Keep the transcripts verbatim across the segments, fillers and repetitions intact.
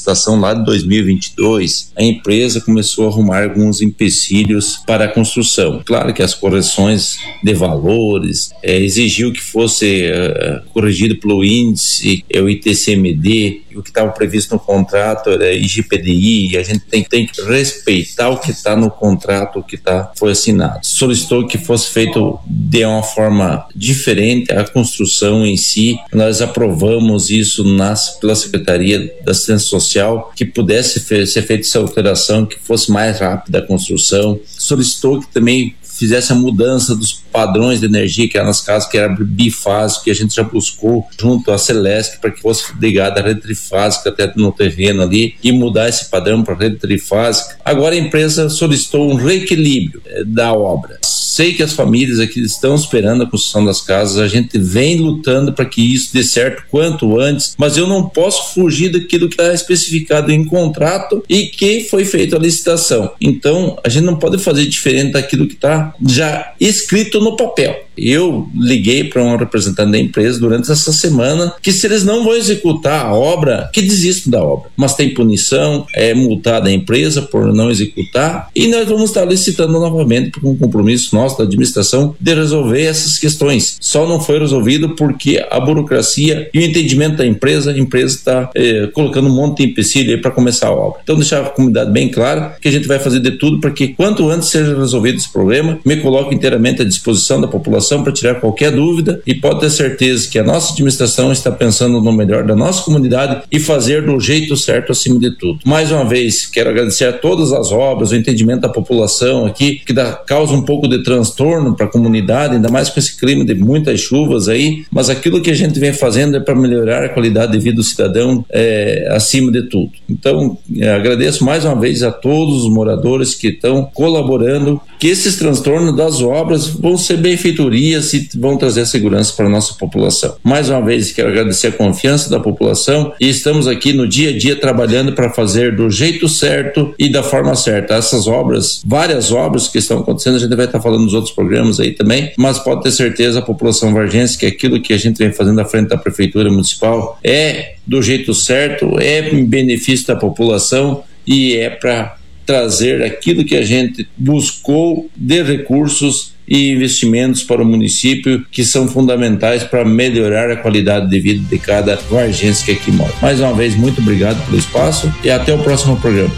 licitação lá de dois mil e vinte e dois, a empresa começou a arrumar alguns empecilhos para a construção. Claro que as correções de valores, é, exigiu que fosse uh, corrigido pelo índice, é, o I T C M D, o que estava previsto no contrato era I G P D I, e a gente tem, tem que respeitar o que está no contrato, o que tá, foi assinado. Solicitou que fosse feito de uma forma diferente a construção em si. Nós aprovamos isso nas, pela Secretaria da Assistência Social, que pudesse fe, ser feita essa alteração, que fosse mais rápida a construção. Solicitou que também fizesse a mudança dos padrões de energia que eram nas casas, que era bifásico, que a gente já buscou junto à Celesc para que fosse ligada à rede trifásica até no terreno ali, e mudar esse padrão para a rede trifásica. Agora a empresa solicitou um reequilíbrio eh, da obra. Sei que as famílias aqui estão esperando a construção das casas, a gente vem lutando para que isso dê certo quanto antes, mas eu não posso fugir daquilo que está especificado em contrato e que foi feita a licitação. Então, a gente não pode fazer diferente daquilo que está já escrito no papel. Eu liguei para um representante da empresa durante essa semana que, se eles não vão executar a obra, que desistam da obra. Mas tem punição, é multada a empresa por não executar, e nós vamos estar licitando novamente com um compromisso nosso da administração de resolver essas questões. Só não foi resolvido porque a burocracia e o entendimento da empresa, a empresa está é, colocando um monte de empecilho para começar a obra. Então, deixar a comunidade bem clara que a gente vai fazer de tudo para que quanto antes seja resolvido esse problema. Me coloco inteiramente à disposição da população para tirar qualquer dúvida, e pode ter certeza que a nossa administração está pensando no melhor da nossa comunidade e fazer do jeito certo acima de tudo. Mais uma vez, quero agradecer a todas as obras, o entendimento da população aqui, que dá, causa um pouco de transtorno para a comunidade, ainda mais com esse clima de muitas chuvas aí, mas aquilo que a gente vem fazendo é para melhorar a qualidade de vida do cidadão é, acima de tudo. Então, agradeço mais uma vez a todos os moradores que estão colaborando, que esses transtornos das obras vão ser benfeitorias e vão trazer segurança para a nossa população. Mais uma vez, quero agradecer a confiança da população, e estamos aqui no dia a dia trabalhando para fazer do jeito certo e da forma certa. Essas obras, várias obras que estão acontecendo, a gente vai estar falando nos outros programas aí também, mas pode ter certeza a população vargense que aquilo que a gente vem fazendo à frente da Prefeitura Municipal é do jeito certo, é em benefício da população e é para trazer aquilo que a gente buscou de recursos e investimentos para o município, que são fundamentais para melhorar a qualidade de vida de cada vargense que aqui mora. Mais uma vez, muito obrigado pelo espaço e até o próximo programa.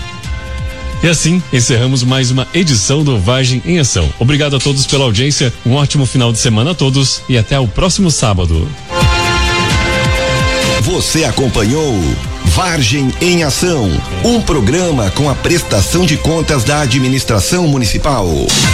E assim, encerramos mais uma edição do Vargem em Ação. Obrigado a todos pela audiência, um ótimo final de semana a todos e até o próximo sábado. Você acompanhou Vargem em Ação, um programa com a prestação de contas da administração municipal.